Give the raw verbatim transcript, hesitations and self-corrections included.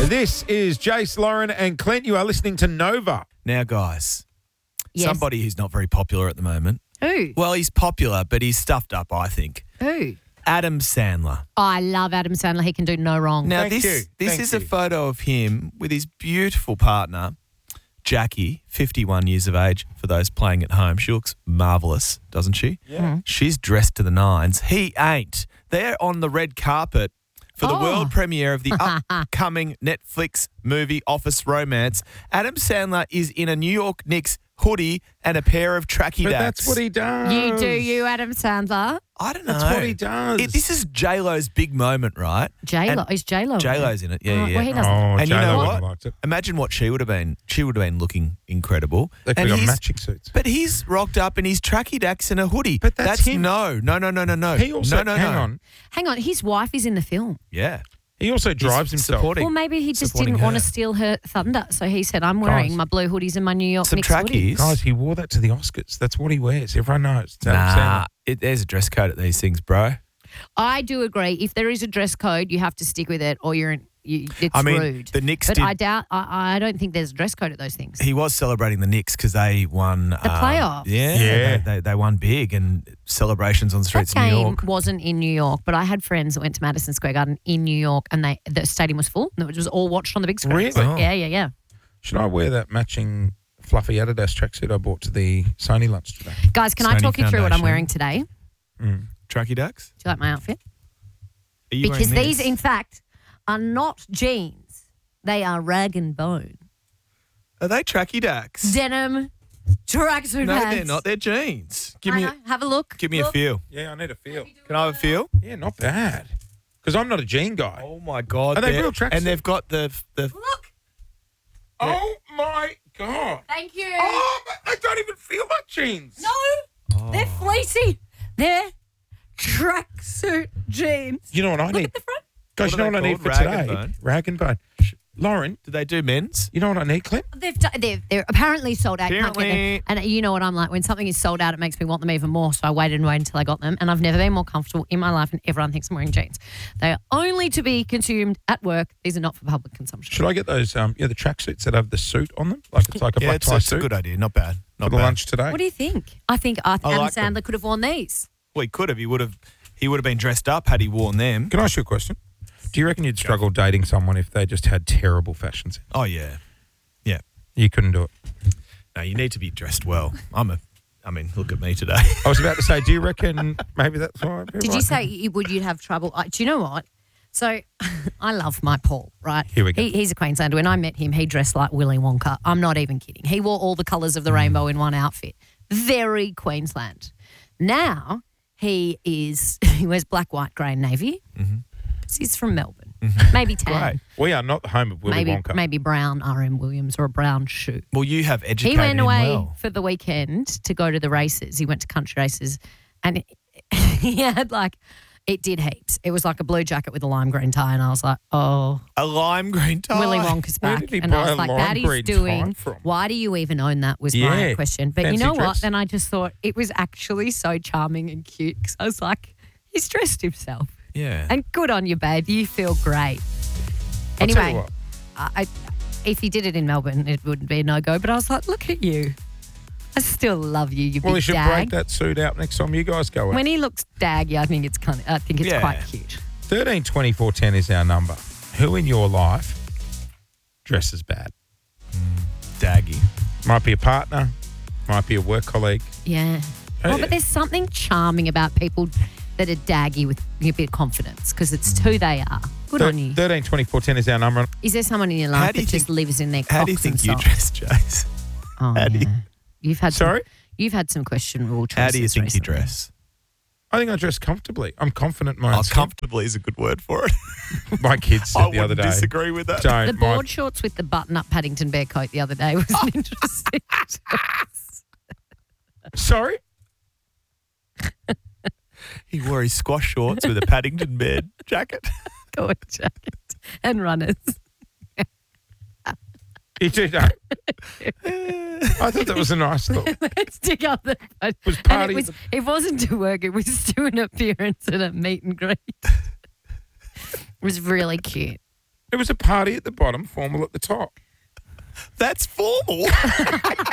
This is Jace, Lauren and Clint. You are listening to Nova. Now, guys, Yes. somebody who's not very popular at the moment. Who? Well, he's popular, but he's stuffed up, I think. Who? Adam Sandler. I love Adam Sandler. He can do no wrong. Now, Thank this you. this Thank is you. a photo of him with his beautiful partner, Jackie, fifty-one years of age, for those playing at home. She looks marvellous, doesn't she? Yeah. She's dressed to the nines. He ain't. They're on the red carpet for the Oh. world premiere of the upcoming Netflix movie Office Romance. Adam Sandler is in a New York Knicks hoodie and a pair of tracky But dacks. that's what he does. You do, you, Adam Sandler. I don't know. That's what he does. It- this is J-Lo's big moment, right? J-Lo. And Is J-Lo? J-Lo's in it. Yeah, Oh, yeah. well, he doesn't. Oh, And you know J-Lo what? wouldn't have liked it. Imagine what she would have been. She would have been looking incredible. They could And have got he's- matching suits. But he's rocked up in his tracky dacks and a hoodie. But that's him. no, no, no, no, no, no. He also, no, no, hang no. on, Hang on. His wife is in the film. Yeah. he also drives He's himself. supporting- Well, maybe he just supporting didn't want to her. steal her thunder. So he said, I'm wearing Guys. my blue hoodies and my New York Some Knicks hoodie. trackies. Guys, he wore that to the Oscars. That's what he wears. Everyone knows. It's Adam Nah, Sandler. it, there's a dress code at these things, bro. I do agree. If there is a dress code, you have to stick with it or you're in, you, it's I mean, rude. the Knicks but did. I doubt, I, I don't think there's a dress code at those things. He was celebrating the Knicks because they won the playoffs. Yeah, Yeah. They, they, they won big and celebrations on the That streets of New game York. wasn't in New York, but I had friends that went to Madison Square Garden in New York and they the stadium was full. And it was all watched on the big screen. Really? Oh. Yeah, yeah, yeah. Should I wear that matching fluffy Adidas tracksuit I bought to the Sony lunch today? Guys, can I Sony talk you through what I'm Foundation. wearing today? Do Mm. Tracky dacks? you like my outfit? Are you Because wearing these, this? in fact, are not jeans. They are rag and bone. Are they tracky dacks? Denim, tracksuit No, pants. they're not. They're jeans. Give I me, know. Have a look. give me a Look. feel. Yeah, I need a feel. Can I have a feel? Yeah, not bad. Because I'm not a jean guy. Oh my god! Are they they're- real tracksuits? And they've got the the. Look. Oh, my God. Thank you. Oh, I don't even feel like jeans. No, they're fleecy. They're tracksuit jeans. You know what I Look need? at the front. Guys, What you know are what I they need for called? Rag and today? bone? Rag and bone. Lauren, Do they do men's? you know what I need, Clint? They've, d- they're, they're apparently sold out. You can't get Apparently. them. And you know what I'm like? When something is sold out, it makes me want them even more. So I waited and waited until I got them. And I've never been more comfortable in my life, and everyone thinks I'm wearing jeans. They are only to be consumed at work. These are not for public consumption. Should I get those, um, yeah, the tracksuits that have the suit on them? Like it's like a Yeah, black it's, tie it's a suit good idea. Not bad. for Not the bad. lunch today? What do you think? I think uh, I Adam like them. Sandler could have worn these. Well, he could have. He would have. He would have been dressed up had he worn them. Can I ask you a question? Do you reckon you'd struggle dating someone if they just had terrible fashion sense? Oh yeah, yeah. You couldn't do it. No, you need to be dressed well. I'm a. I mean, look at me today. I was about to say, do you reckon maybe that's why? Did you say you would you'd have trouble? Uh, do you know what? So I love my Paul, right? Here we go. He, he's a Queenslander. When I met him, he dressed like Willy Wonka. I'm not even kidding. He wore all the colours of the rainbow in one outfit. Very Queensland. Now he is he wears black, white, grey, and navy. Mm-hmm. He's from Melbourne. Maybe tan. Great. We are not the home of Willy maybe Wonka. maybe brown R M Williams or a brown shoe. Well, you have educated He went him away well. for the weekend to go to the races. He went to country races, and he had like it did heaps. It was like a blue jacket with a lime green tie, and I was like, oh, A lime green tie. Willy Wonka's Where back. did he And buy I was a like, lime that is green tie doing. from? Why do you even own that? Was Yeah, my question. But you fancy know what? dress. Then I just thought it was actually so charming and cute because I was like, he's dressed himself, Yeah. and good on you, babe. You feel great. I'll tell you Anyway, what. I, I, if he did it in Melbourne, it wouldn't be a no go. But I was like, look at you. I still love you, you Well, he big should dag. break that suit out next time you guys go out. When he looks daggy, I think it's kind of, I think it's Yeah. quite cute. thirteen twenty-four ten is our number. Who in your life dresses bad? Daggy. Might be a partner, might be a work colleague. Yeah. Hey. Oh, but there's something charming about people that are daggy with a bit of confidence because it's who they are. Good Thir- on you. thirteen twenty-four ten is our number. Is there someone in your How life do you that just think- lives in their How do you Crocs think and you socks? dress, Jace? Oh, how do you- yeah. You've had Sorry? Some, you've had some questionable choices How do you think recently. you dress? I think I dress comfortably. I'm confident in my Oh, own skin. comfortably is a good word for it. My kids I said the wouldn't other day. disagree with that. Don't. The my- board shorts with the button-up Paddington Bear coat the other day was an interesting choice. Sorry? He wore his squash shorts with a Paddington bed jacket. Coat jacket and runners. You do know. I thought that was a nice look. Let's dig up the photo. Was And part it, of was, the- it wasn't to work. It was to an appearance at a meet and greet. It was really cute. There was a party at the bottom, formal at the top. That's formal.